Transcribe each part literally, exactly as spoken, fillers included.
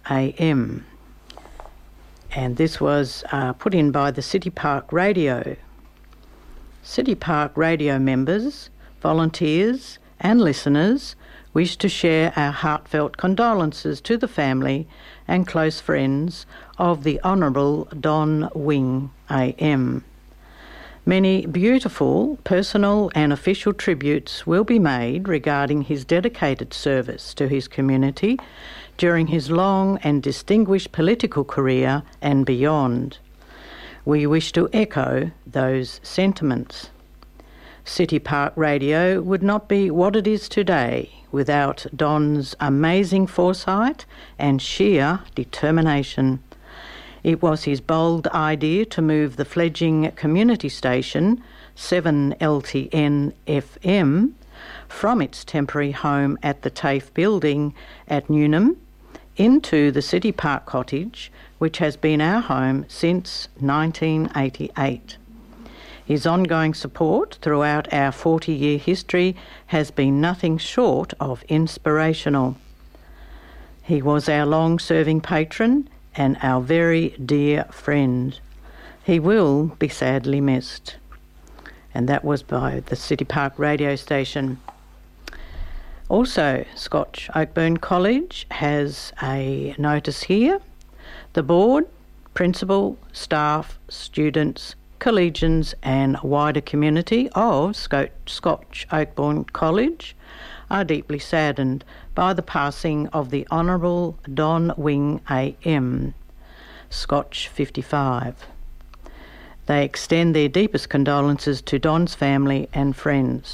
a m. And this was uh, put in by the City Park Radio. City Park Radio members, volunteers and listeners wish to share our heartfelt condolences to the family and close friends of the Honourable Don Wing A M. Many beautiful personal and official tributes will be made regarding his dedicated service to his community during his long and distinguished political career and beyond. We wish to echo those sentiments. City Park Radio would not be what it is today without Don's amazing foresight and sheer determination. It was his bold idea to move the fledgling community station, seven L T N F M, from its temporary home at the TAFE building at Newnham into the City Park cottage, which has been our home since nineteen eighty-eight. His ongoing support throughout our forty-year history has been nothing short of inspirational. He was our long-serving patron and our very dear friend. He will be sadly missed. And that was by the City Park radio station. Also, Scotch Oakburn College has a notice here. The board, principal, staff, students, collegians and wider community of Scotch Oakburn College are deeply saddened by the passing of the Honourable Don Wing A M, Scotch fifty-five. They extend their deepest condolences to Don's family and friends.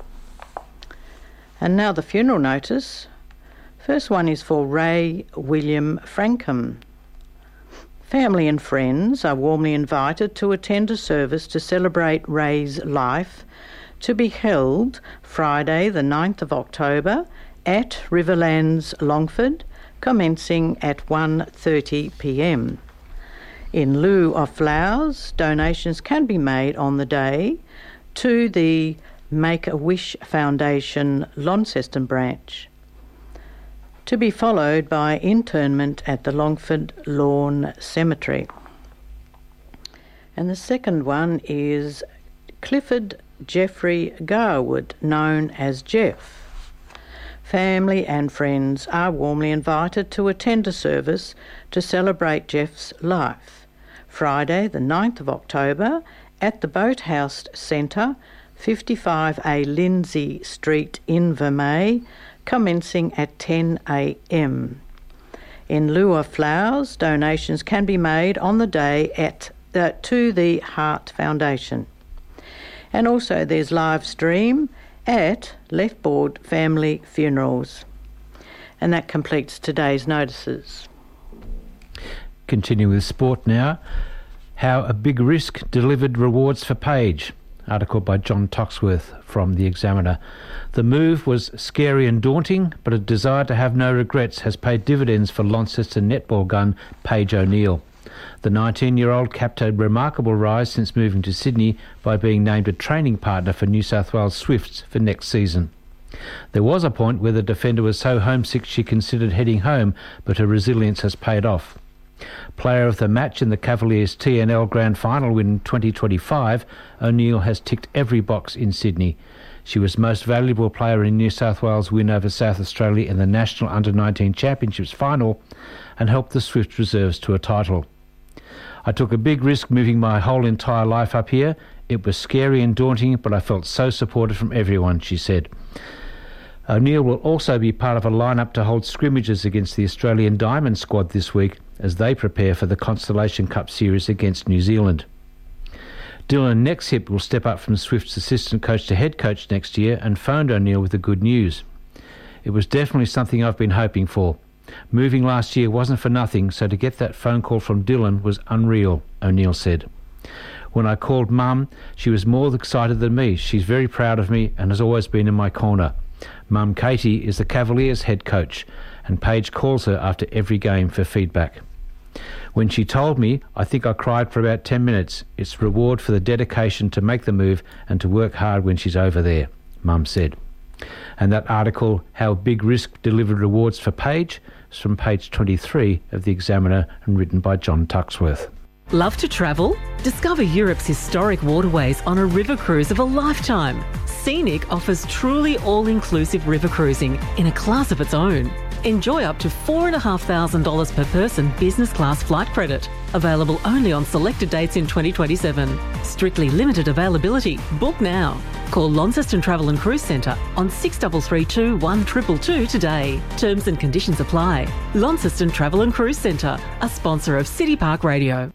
And now the funeral notice. First one is for Ray William Frankham. Family and friends are warmly invited to attend a service to celebrate Ray's life, to be held Friday the ninth of October at Riverlands, Longford, commencing at one thirty p m. In lieu of flowers, donations can be made on the day to the Make-A-Wish Foundation Launceston branch, to be followed by interment at the Longford Lawn Cemetery. And the second one is Clifford Jeffrey Garwood, known as Jeff. Family and friends are warmly invited to attend a service to celebrate Jeff's life, Friday the ninth of October at the Boathouse Centre, fifty-five A Lindsay Street, Invermay, commencing at ten a m. In lieu of flowers, donations can be made on the day at uh, to the Heart Foundation. And also there's live stream at Leftboard Family Funerals. And that completes today's notices. Continue with sport now. How a big risk delivered rewards for Page. Article by John Toxworth from The Examiner. The move was scary and daunting, but a desire to have no regrets has paid dividends for Launceston netball gun Paige O'Neill. The nineteen-year-old capped a remarkable rise since moving to Sydney by being named a training partner for New South Wales Swifts for next season. There was a point where the defender was so homesick she considered heading home, but her resilience has paid off. Player of the match in the Cavaliers T N L Grand Final win in twenty twenty-five, O'Neill has ticked every box in Sydney. She was most valuable player in New South Wales' win over South Australia in the National Under nineteen Championships final and helped the Swift reserves to a title. I took a big risk moving my whole entire life up here. It was scary and daunting, but I felt so supported from everyone, she said. O'Neill will also be part of a lineup to hold scrimmages against the Australian Diamond squad this week as they prepare for the Constellation Cup series against New Zealand. Dylan Nexhip will step up from Swift's assistant coach to head coach next year and phoned O'Neill with the good news. It was definitely something I've been hoping for. Moving last year wasn't for nothing, so to get that phone call from Dylan was unreal, O'Neill said. When I called Mum, she was more excited than me. She's very proud of me and has always been in my corner. Mum Katie is the Cavaliers head coach, and Paige calls her after every game for feedback. When she told me, I think I cried for about ten minutes. It's reward for the dedication to make the move and to work hard when she's over there, Mum said. And that article, How Big Risk Delivered Rewards for Paige, It's from page twenty-three of the Examiner and written by John Tuxworth. Love to travel? Discover Europe's historic waterways on a river cruise of a lifetime. Scenic offers truly all-inclusive river cruising in a class of its own. Enjoy up to four thousand five hundred dollars per person business class flight credit. Available only on selected dates in twenty twenty-seven. Strictly limited availability. Book now. Call Launceston Travel and Cruise Centre on six three three two, one two two two today. Terms and conditions apply. Launceston Travel and Cruise Centre, a sponsor of City Park Radio.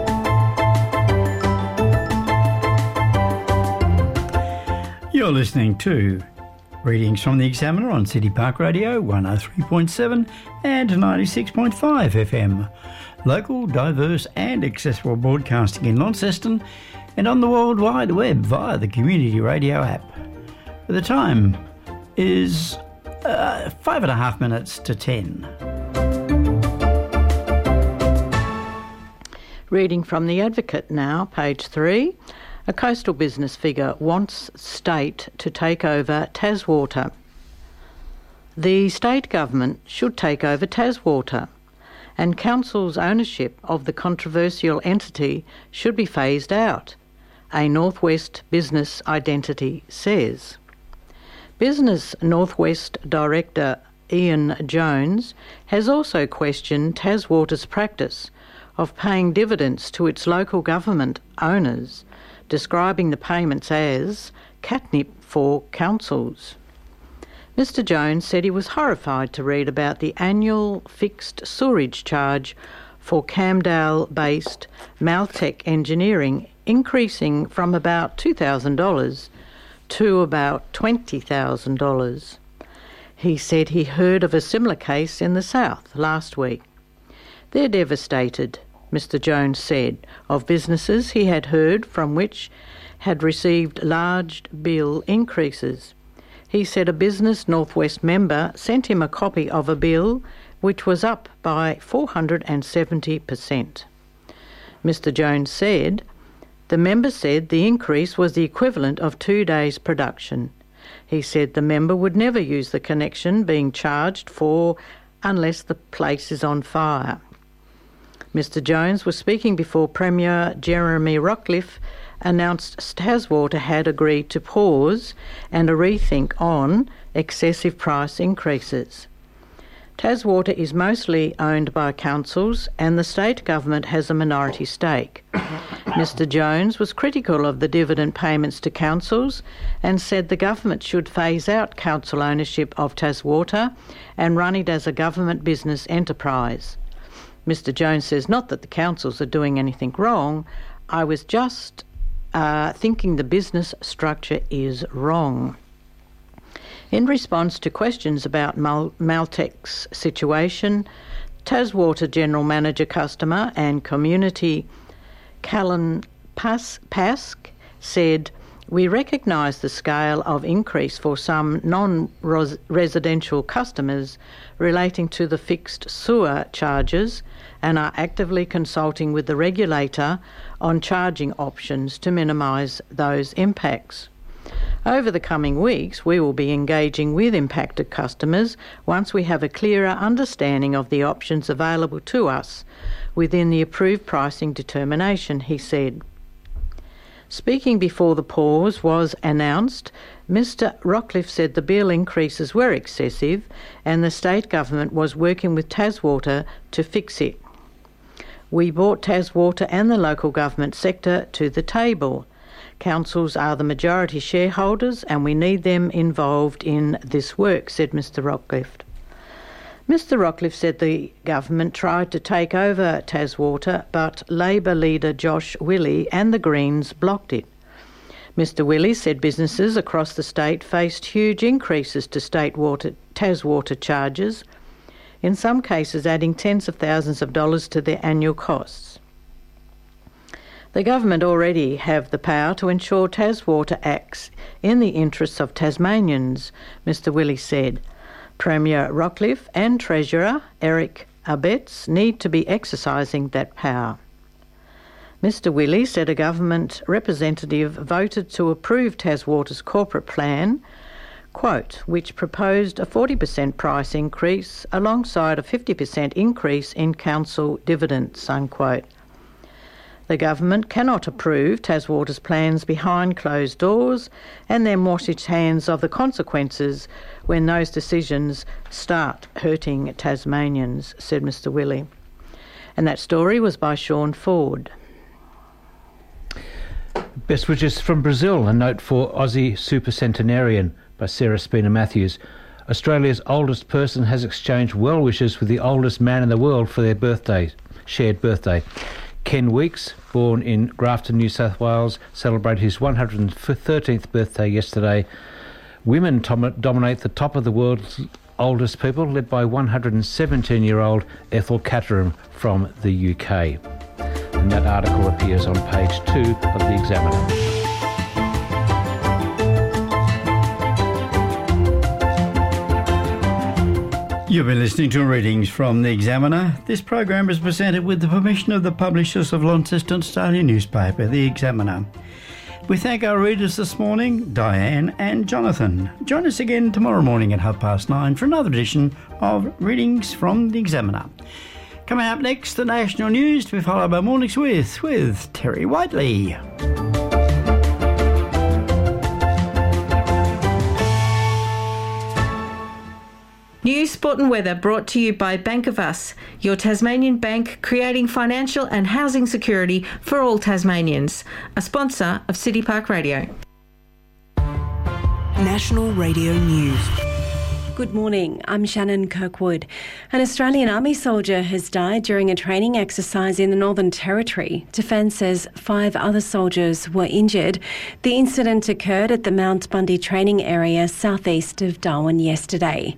You're listening to Readings from the Examiner on City Park Radio, one oh three point seven and ninety-six point five F M. Local, diverse and accessible broadcasting in Launceston and on the World Wide Web via the Community Radio app. The time is uh, five and a half minutes to ten. Reading from The Advocate now, page three. A coastal business figure wants state to take over Taswater. The state government should take over Taswater, and council's ownership of the controversial entity should be phased out, a Northwest Business Identity says. Business Northwest Director Ian Jones has also questioned Taswater's practice of paying dividends to its local government owners, describing the payments as catnip for councils. Mister Jones said he was horrified to read about the annual fixed sewerage charge for Camdale-based Maltec Engineering increasing from about two thousand dollars to about twenty thousand dollars. He said he heard of a similar case in the south last week. They're devastated, Mister Jones said, of businesses he had heard from which had received large bill increases. He said a Business Northwest member sent him a copy of a bill which was up by four hundred seventy percent. Mister Jones said the member said the increase was the equivalent of two days' production. He said the member would never use the connection being charged for unless the place is on fire. Mister Jones was speaking before Premier Jeremy Rockliff announced Taswater had agreed to pause and a rethink on excessive price increases. Taswater is mostly owned by councils and the state government has a minority stake. Mister Jones was critical of the dividend payments to councils and said the government should phase out council ownership of Taswater and run it as a government business enterprise. Mister Jones says not that the councils are doing anything wrong. I was just uh, thinking the business structure is wrong. In response to questions about Mal- Maltec's situation, Taswater General Manager Customer and Community Callan Pas- Pask said, "We recognise the scale of increase for some non-residential customers relating to the fixed sewer charges and are actively consulting with the regulator on charging options to minimise those impacts. Over the coming weeks, we will be engaging with impacted customers once we have a clearer understanding of the options available to us within the approved pricing determination," he said. Speaking before the pause was announced, Mister Rockliff said the bill increases were excessive and the state government was working with Taswater to fix it. "We brought Taswater and the local government sector to the table. Councils are the majority shareholders and we need them involved in this work," said Mister Rockliff. Mister Rockliff said the government tried to take over Taswater, but Labor leader Josh Willey and the Greens blocked it. Mister Willey said businesses across the state faced huge increases to state water, Taswater charges, in some cases adding tens of thousands of dollars to their annual costs. The government already have the power to ensure Taswater acts in the interests of Tasmanians, Mister Willey said. Premier Rockliff and Treasurer Eric Abetz need to be exercising that power. Mister Willey said a government representative voted to approve Taswater's corporate plan, quote, which proposed a forty percent price increase alongside a fifty percent increase in council dividends, unquote. The government cannot approve Taswater's plans behind closed doors and then wash its hands of the consequences when those decisions start hurting Tasmanians, said Mr Willey. And that story was by Sean Ford. Best wishes from Brazil, a note for Aussie Supercentenarian by Sarah Spina Matthews. Australia's oldest person has exchanged well wishes with the oldest man in the world for their birthday, shared birthday. Ken Weeks, born in Grafton, New South Wales, celebrated his one hundred thirteenth birthday yesterday. Women tom- dominate the top of the world's oldest people, led by one hundred seventeen-year-old Ethel Caterham from the U K. And that article appears on page two of the Examiner. You've been listening to readings from the Examiner. This program is presented with the permission of the publishers of Launceston's daily newspaper, the Examiner. We thank our readers this morning, Diane and Jonathan. Join us again tomorrow morning at half past nine for another edition of Readings from the Examiner. Coming up next, the national news to be followed by Mornings With, with Terry Whiteley. News, sport and weather brought to you by Bank of Us, your Tasmanian bank creating financial and housing security for all Tasmanians. A sponsor of City Park Radio. National Radio News. Good morning, I'm Shannon Kirkwood. An Australian Army soldier has died during a training exercise in the Northern Territory. Defence says five other soldiers were injured. The incident occurred at the Mount Bundy training area southeast of Darwin yesterday.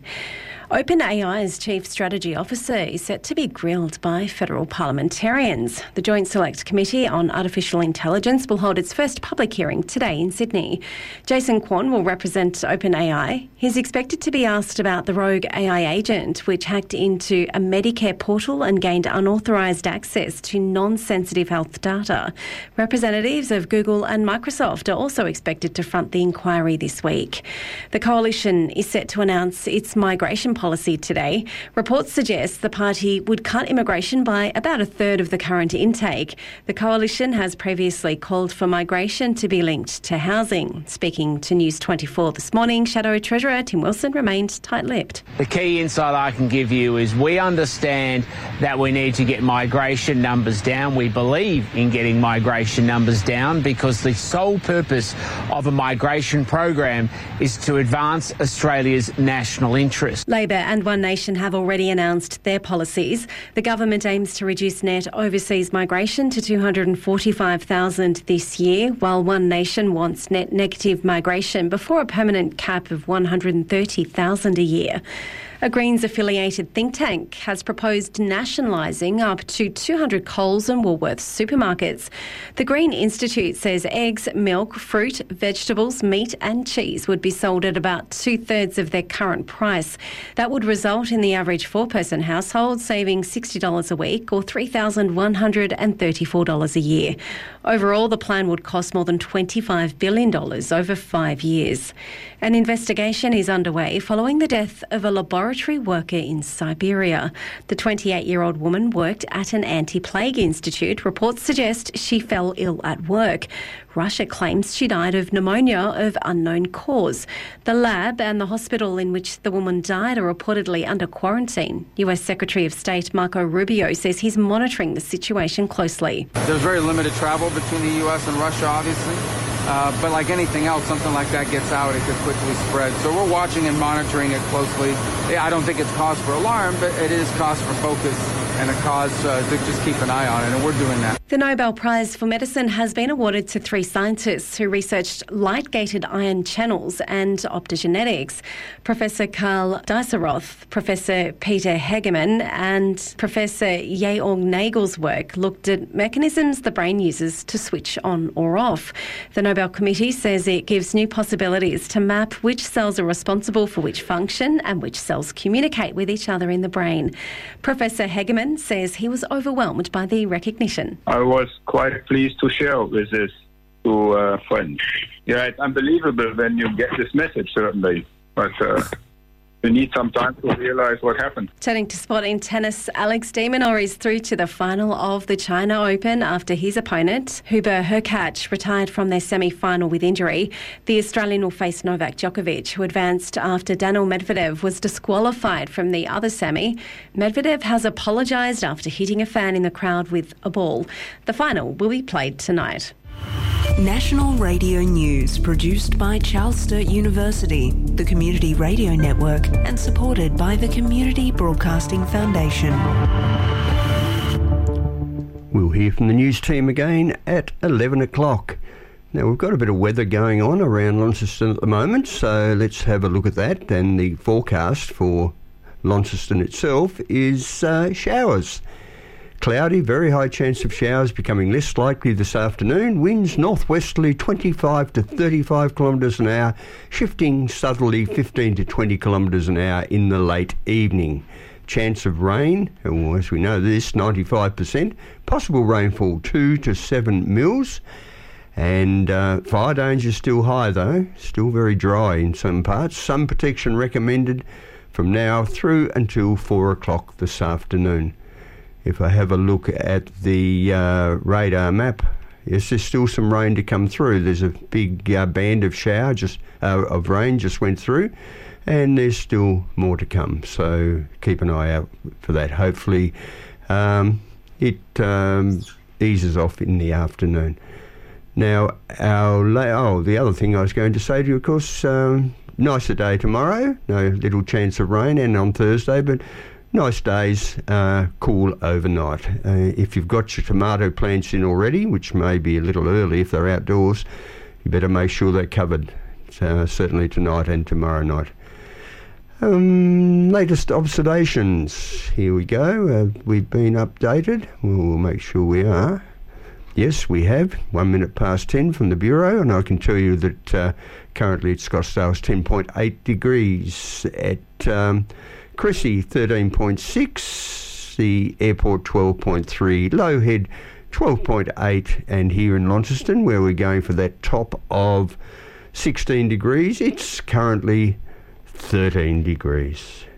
OpenAI's Chief Strategy Officer is set to be grilled by federal parliamentarians. The Joint Select Committee on Artificial Intelligence will hold its first public hearing today in Sydney. Jason Kwon will represent OpenAI. He's expected to be asked about the rogue A I agent, which hacked into a Medicare portal and gained unauthorised access to non-sensitive health data. Representatives of Google and Microsoft are also expected to front the inquiry this week. The coalition is set to announce its migration policy today. Reports suggest the party would cut immigration by about a third of the current intake. The coalition has previously called for migration to be linked to housing. Speaking to News twenty-four this morning, Shadow Treasurer Tim Wilson remained tight-lipped. The key insight I can give you is we understand that we need to get migration numbers down. We believe in getting migration numbers down because the sole purpose of a migration program is to advance Australia's national interest. Labor and One Nation have already announced their policies. The government aims to reduce net overseas migration to two hundred forty-five thousand this year, while One Nation wants net negative migration before a permanent cap of one hundred thirty thousand a year. A Greens-affiliated think tank has proposed nationalising up to two hundred Coles and Woolworths supermarkets. The Green Institute says eggs, milk, fruit, vegetables, meat and cheese would be sold at about two-thirds of their current price. That would result in the average four-person household saving sixty dollars a week or three thousand one hundred thirty-four dollars a year. Overall, the plan would cost more than twenty-five billion dollars over five years. An investigation is underway following the death of a laboratory worker in Siberia. The twenty-eight-year-old woman worked at an anti-plague institute. Reports suggest she fell ill at work. Russia claims she died of pneumonia of unknown cause. The lab and the hospital in which the woman died are reportedly under quarantine. U S Secretary of State Marco Rubio says he's monitoring the situation closely. There's very limited travel between the U S and Russia, obviously. Uh, but like anything else, something like that gets out, it could quickly spread. So we're watching and monitoring it closely. Yeah, I don't think it's cause for alarm, but it is cause for focus and a cause uh, to just keep an eye on it, and we're doing that. The Nobel Prize for Medicine has been awarded to three scientists who researched light-gated ion channels and optogenetics. Professor Karl Dieseroth, Professor Peter Hegemann and Professor Georg Nagel's work looked at mechanisms the brain uses to switch on or off. The Nobel Committee says it gives new possibilities to map which cells are responsible for which function and which cells communicate with each other in the brain. Professor Hegemann says he was overwhelmed by the recognition. I was quite pleased to share with this to uh, friends. Yeah, it's unbelievable when you get this message, certainly. but uh, we need some time to realise what happened. Turning to sport in tennis, Alex de Minaur is through to the final of the China Open after his opponent, Hubert Hurkacz, retired from their semi-final with injury. The Australian will face Novak Djokovic, who advanced after Daniil Medvedev was disqualified from the other semi. Medvedev has apologised after hitting a fan in the crowd with a ball. The final will be played tonight. National Radio News, produced by Charles Sturt University, the Community Radio Network, and supported by the Community Broadcasting Foundation. We'll hear from the news team again at eleven o'clock. Now, we've got a bit of weather going on around Launceston at the moment, so let's have a look at that. And the forecast for Launceston itself is uh, showers. Cloudy, very high chance of showers, becoming less likely this afternoon. Winds northwesterly twenty-five to thirty-five kilometres an hour, shifting southerly fifteen to twenty kilometres an hour in the late evening. Chance of rain, well, as we know this, ninety-five percent. Possible rainfall two to seven mils. And uh, fire danger still high though, still very dry in some parts. Sun protection recommended from now through until four o'clock this afternoon. If I have a look at the uh, radar map, yes, there's still some rain to come through. There's a big uh, band of shower, just uh, of rain just went through, and there's still more to come. So keep an eye out for that. Hopefully um, it um, eases off in the afternoon. Now, our la- oh, the other thing I was going to say to you, of course, um, nicer day tomorrow. No little chance of rain, and on Thursday, but nice days, uh, cool overnight. Uh, if you've got your tomato plants in already, which may be a little early if they're outdoors, you better make sure they're covered, uh, certainly tonight and tomorrow night. Um, latest observations. Here we go. Uh, we've been updated. We'll, we'll make sure we are. Yes, we have. One minute past ten from the Bureau, and I can tell you that uh, currently at Scottsdale's ten point eight degrees. At Um, Cressy thirteen point six, the airport twelve point three, Lowhead twelve point eight, and here in Launceston, where we're going for that top of sixteen degrees, it's currently thirteen degrees.